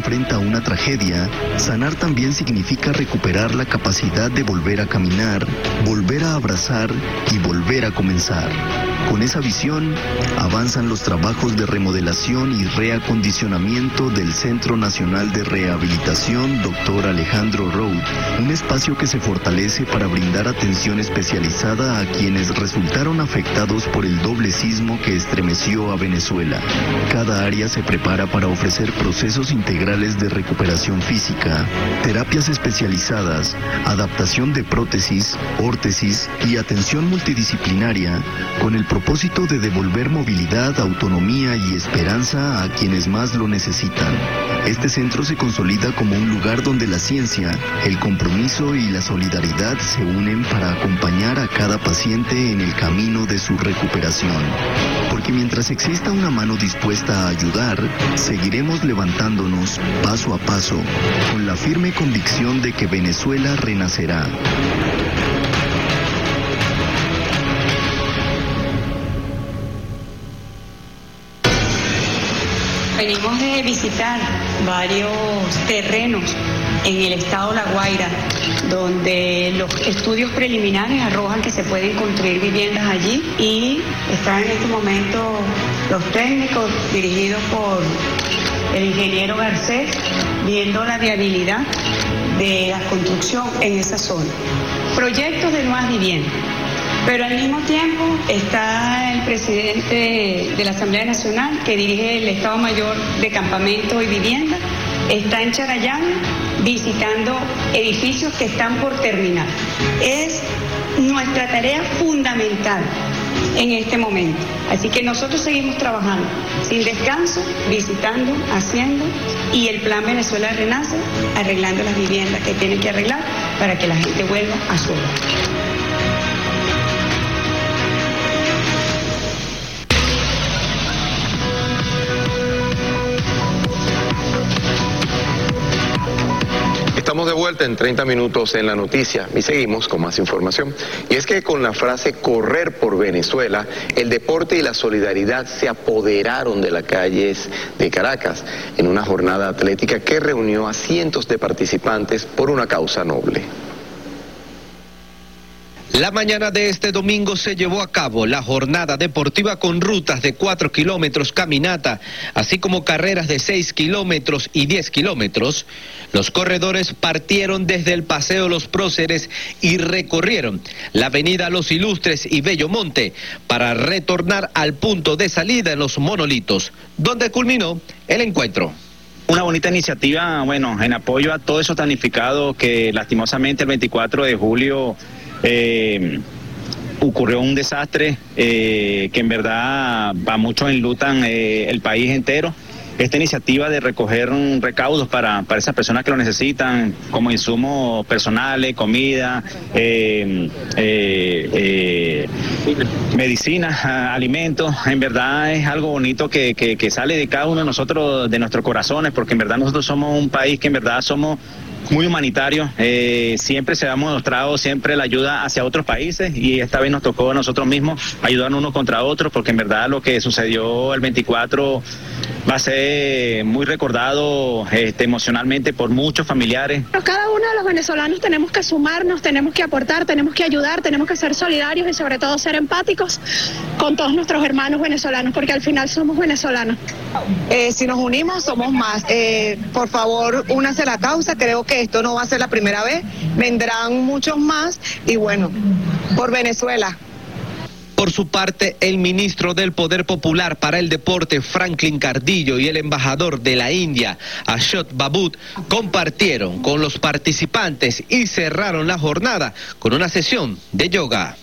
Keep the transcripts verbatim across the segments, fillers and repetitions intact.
enfrenta una tragedia, sanar también significa recuperar la capacidad de volver a caminar, volver a abrazar y volver a comenzar. Con esa visión, avanzan los trabajos de remodelación y reacondicionamiento del Centro Nacional de Rehabilitación doctor Alejandro Roud, un espacio que se fortalece para brindar atención especializada a quienes resultaron afectados por el doble sismo que estremeció a Venezuela. Cada área se prepara para ofrecer procesos integrales de recuperación física, terapias especializadas, adaptación de prótesis, órtesis y atención multidisciplinaria, con el propósito de devolver movilidad, autonomía y esperanza a quienes más lo necesitan. Este centro se consolida como un lugar donde la ciencia, el compromiso y la solidaridad se unen para acompañar a cada paciente en el camino de su recuperación. Porque mientras exista una mano dispuesta a ayudar, seguiremos levantándonos paso a paso, con la firme convicción de que Venezuela renacerá. Venimos de visitar varios terrenos en el estado La Guaira, donde los estudios preliminares arrojan que se pueden construir viviendas allí y están en este momento los técnicos dirigidos por el ingeniero Garcés viendo la viabilidad de la construcción en esa zona. Proyectos de nuevas viviendas. Pero al mismo tiempo está el presidente de la Asamblea Nacional que dirige el Estado Mayor de Campamento y Vivienda, está en Charallana visitando edificios que están por terminar. Es nuestra tarea fundamental en este momento. Así que nosotros seguimos trabajando sin descanso, visitando, haciendo, y el Plan Venezuela Renace, arreglando las viviendas que tienen que arreglar para que la gente vuelva a su hogar. Estamos de vuelta en treinta minutos en la noticia y seguimos con más información. Y es que con la frase correr por Venezuela, el deporte y la solidaridad se apoderaron de las calles de Caracas en una jornada atlética que reunió a cientos de participantes por una causa noble. La mañana de este domingo se llevó a cabo la jornada deportiva con rutas de cuatro kilómetros caminata, así como carreras de seis kilómetros y diez kilómetros. Los corredores partieron desde el Paseo Los Próceres y recorrieron la avenida Los Ilustres y Bellomonte para retornar al punto de salida en Los Monolitos, donde culminó el encuentro. Una bonita iniciativa, bueno, en apoyo a todo eso planificado que lastimosamente el veinticuatro de julio Eh, ocurrió un desastre eh, que en verdad a muchos enlutan eh, el país entero. Esta iniciativa de recoger recaudos para, para esas personas que lo necesitan, como insumos personales, comida, eh, eh, eh, medicinas, alimentos, en verdad es algo bonito que, que, que sale de cada uno de nosotros, de nuestros corazones, porque en verdad nosotros somos un país que en verdad somos muy humanitario, eh, siempre se ha mostrado siempre la ayuda hacia otros países y esta vez nos tocó a nosotros mismos ayudar unos contra otros, porque en verdad lo que sucedió el veinticuatro va a ser muy recordado este, emocionalmente por muchos familiares. Cada uno de los venezolanos tenemos que sumarnos, tenemos que aportar, tenemos que ayudar, tenemos que ser solidarios y sobre todo ser empáticos con todos nuestros hermanos venezolanos, porque al final somos venezolanos. Eh, si nos unimos somos más. Eh, por favor, únase a la causa, creo que esto no va a ser la primera vez, vendrán muchos más y bueno, por Venezuela. Por su parte, el ministro del Poder Popular para el Deporte, Franklin Cardillo, y el embajador de la India, Ashot Babut, compartieron con los participantes y cerraron la jornada con una sesión de yoga.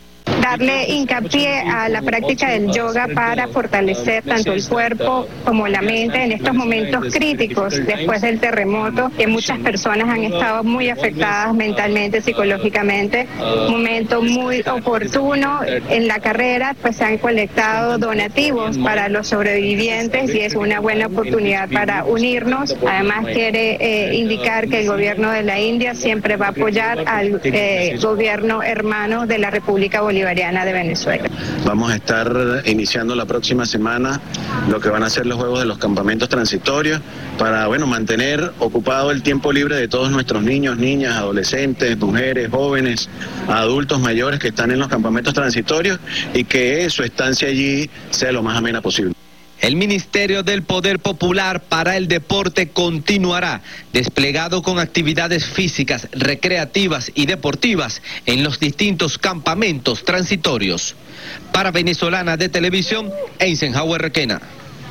Darle hincapié a la práctica del yoga para fortalecer tanto el cuerpo como la mente en estos momentos críticos después del terremoto, que muchas personas han estado muy afectadas mentalmente, psicológicamente. Un momento muy oportuno en la carrera, pues se han colectado donativos para los sobrevivientes y es una buena oportunidad para unirnos. Además quiere eh, indicar que el gobierno de la India siempre va a apoyar al eh, gobierno hermano de la República Bolivariana. Bolivariana de Venezuela. Vamos a estar iniciando la próxima semana lo que van a ser los juegos de los campamentos transitorios para, bueno, mantener ocupado el tiempo libre de todos nuestros niños, niñas, adolescentes, mujeres, jóvenes, adultos mayores que están en los campamentos transitorios y que su estancia allí sea lo más amena posible. El Ministerio del Poder Popular para el Deporte continuará desplegado con actividades físicas, recreativas y deportivas en los distintos campamentos transitorios. Para Venezolana de Televisión, Eisenhower Requena.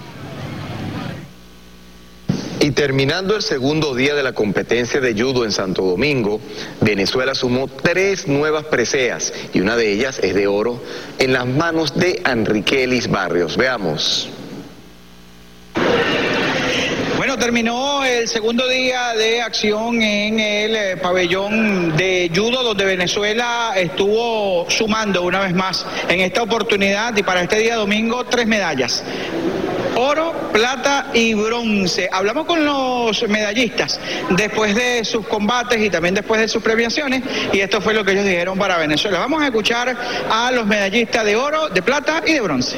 Y terminando el segundo día de la competencia de judo en Santo Domingo, Venezuela sumó tres nuevas preseas y una de ellas es de oro en las manos de Enriquelis Barrios. Veamos. Bueno, terminó el segundo día de acción en el eh, pabellón de judo, donde Venezuela estuvo sumando una vez más en esta oportunidad y para este día domingo tres medallas: oro, plata y bronce. Hablamos con los medallistas después de sus combates y también después de sus premiaciones y esto fue lo que ellos dijeron para Venezuela. Vamos a escuchar a los medallistas de oro, de plata y de bronce.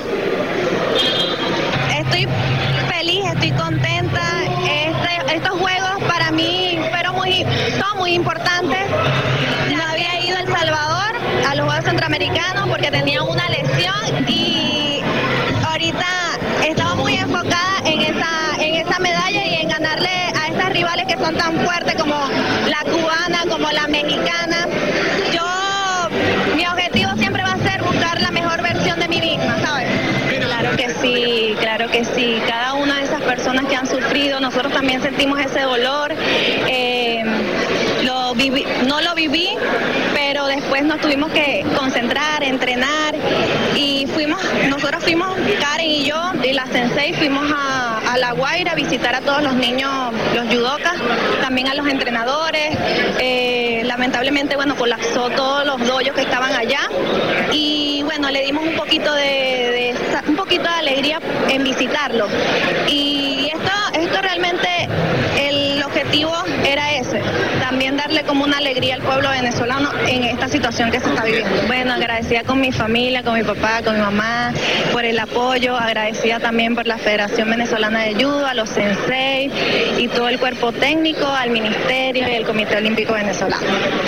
Estoy feliz, estoy contenta. Este, estos juegos para mí fueron muy, son muy importantes. No había ido a El Salvador a los Juegos Centroamericanos porque tenía una lesión y ahorita estaba muy enfocada en esa, en esa medalla y en ganarle a estas rivales que son tan fuertes como la cubana, como la mexicana. Yo, mi objetivo siempre va a ser buscar la mejor versión de mí misma, ¿sabes? Claro que sí, claro que sí. Cada una de esas personas que han sufrido, nosotros también sentimos ese dolor. Eh, lo viví, no lo viví, pero después nos tuvimos que concentrar, entrenar y fuimos, nosotros fuimos, Karen y yo y la sensei, fuimos a, a La Guaira a visitar a todos los niños, los judokas, también a los entrenadores. Eh, lamentablemente, bueno, colapsó todos los dojos que estaban allá y bueno, le dimos un poquito de, de un poquito de alegría en visitarlo y esto, esto realmente el objetivo era ese, también darle como una alegría al pueblo venezolano en esta situación que se está viviendo. Bueno, agradecida con mi familia, con mi papá, con mi mamá por el apoyo, agradecida también por la Federación Venezolana de Judo, a los sensei y todo el cuerpo técnico, al ministerio y al Comité Olímpico Venezolano.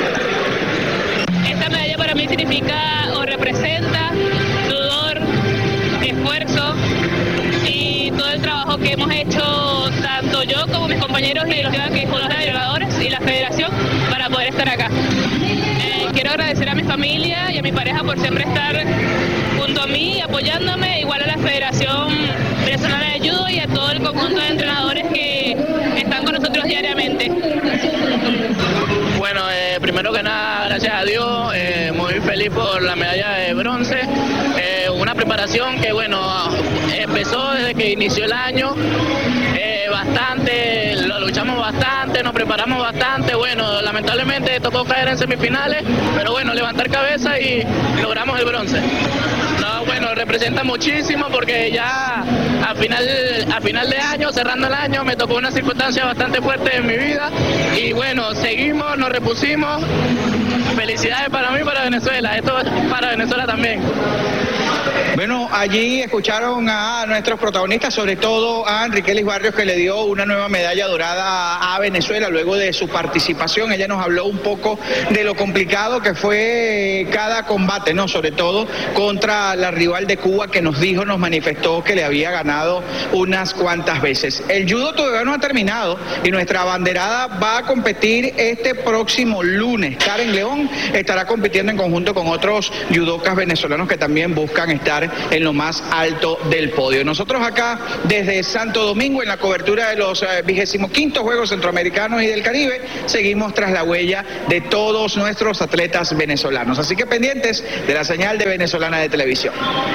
Esta medalla para mí significa o representa sudor, esfuerzo y todo el trabajo que hemos hecho tanto yo como mis compañeros y los jugadores y la federación para poder estar acá. Eh, quiero agradecer a mi familia y a mi pareja por siempre estar junto a mí, apoyándome, igual a la Federación Venezolana de Judo y a todo el conjunto de entrenadores que están con nosotros diariamente. Bueno, eh, primero que nada, gracias a Dios, eh, muy feliz por la medalla de bronce. Eh, una preparación que, bueno, empezó desde que inició el año, eh, bastante, lo luchamos bastante, nos preparamos bastante. Bueno, lamentablemente tocó caer en semifinales, pero bueno, levantar cabeza y logramos el bronce. No, bueno, representa muchísimo porque ya a final, a final de año, cerrando el año, me tocó una circunstancia bastante fuerte en mi vida y bueno, seguimos, nos repusimos. Felicidades para mí y para Venezuela, esto es para Venezuela también. Bueno, allí escucharon a nuestros protagonistas, sobre todo a Enriquelis Barrios, que le dio una nueva medalla dorada a Venezuela luego de su participación. Ella nos habló un poco de lo complicado que fue cada combate, ¿no? Sobre todo contra la rival de Cuba, que nos dijo, nos manifestó que le había ganado unas cuantas veces. El judo todavía no ha terminado y nuestra abanderada va a competir este próximo lunes. Karen León estará compitiendo en conjunto con otros judocas venezolanos que también buscan estar en lo más alto del podio. Nosotros acá desde Santo Domingo en la cobertura de los vigésimo quinto Juegos Centroamericanos y del Caribe seguimos tras la huella de todos nuestros atletas venezolanos. Así que pendientes de la señal de Venezolana de Televisión.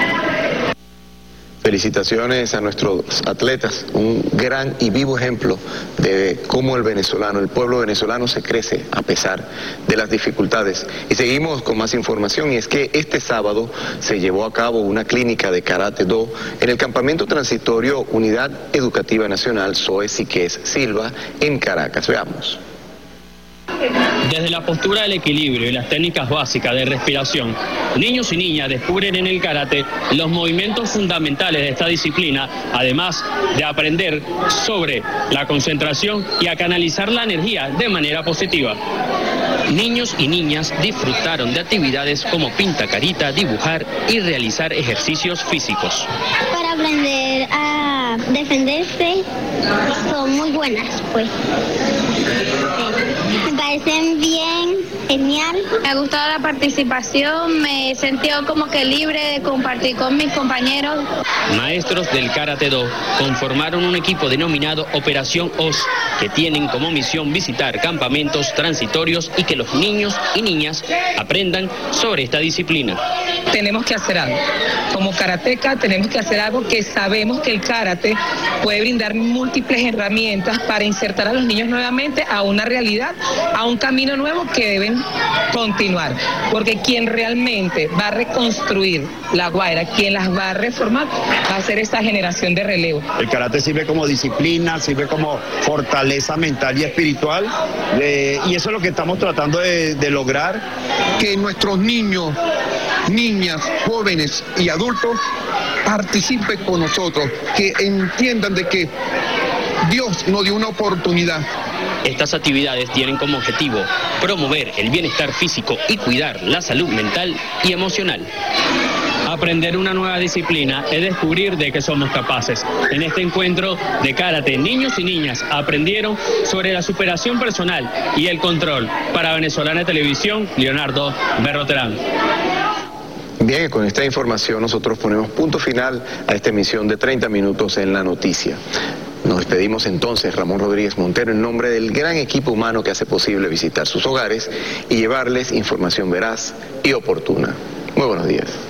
Felicitaciones a nuestros atletas, un gran y vivo ejemplo de cómo el venezolano, el pueblo venezolano se crece a pesar de las dificultades. Y seguimos con más información y es que este sábado se llevó a cabo una clínica de Karate Do en el campamento transitorio Unidad Educativa Nacional Zoe Siquez Silva en Caracas. Veamos. Desde la postura del equilibrio y las técnicas básicas de respiración, niños y niñas descubren en el karate los movimientos fundamentales de esta disciplina, además de aprender sobre la concentración y a canalizar la energía de manera positiva. Niños y niñas disfrutaron de actividades como pintacarita, dibujar y realizar ejercicios físicos. Para aprender a defenderse son muy buenas, pues. Me parecen bien, genial. Me ha gustado la participación, me he sentido como que libre de compartir con mis compañeros. Maestros del Karate Do conformaron un equipo denominado Operación O S, que tienen como misión visitar campamentos transitorios y que los niños y niñas aprendan sobre esta disciplina. Tenemos que hacer algo. Como karateca tenemos que hacer algo que sabemos que el karate puede brindar múltiples herramientas para insertar a los niños nuevamente a una realidad, a un camino nuevo que deben continuar. Porque quien realmente va a reconstruir La Guaira, quien las va a reformar, va a ser esta generación de relevo. El karate sirve como disciplina, sirve como fortaleza mental y espiritual, eh, y eso es lo que estamos tratando de, de lograr. Que nuestros niños, niñas, jóvenes y adultos participen con nosotros, que entiendan de que Dios nos dio una oportunidad. Estas actividades tienen como objetivo promover el bienestar físico y cuidar la salud mental y emocional. Aprender una nueva disciplina es descubrir de qué somos capaces. En este encuentro de karate, niños y niñas aprendieron sobre la superación personal y el control. Para Venezolana Televisión, Leonardo Berroterán. Bien, con esta información nosotros ponemos punto final a esta emisión de treinta minutos en la noticia. Nos despedimos entonces, Ramón Rodríguez Montero, en nombre del gran equipo humano que hace posible visitar sus hogares y llevarles información veraz y oportuna. Muy buenos días.